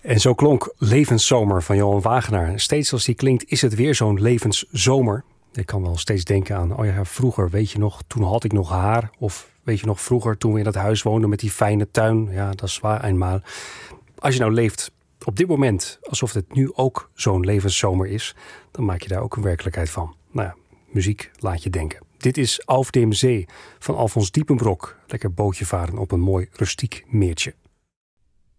En zo klonk Levenszomer van Johan Wagenaar. Steeds als die klinkt is het weer zo'n levenszomer. Ik kan wel steeds denken aan, oh ja, vroeger, weet je nog, toen had ik nog haar. Of weet je nog, vroeger toen we in dat huis woonden met die fijne tuin. Ja, dat is waar eenmaal. Als je nou leeft op dit moment alsof het nu ook zo'n levenszomer is, dan maak je daar ook een werkelijkheid van. Nou ja, muziek laat je denken. Dit is Auf dem Zee van Alfons Diepenbrock. Lekker bootje varen op een mooi rustiek meertje.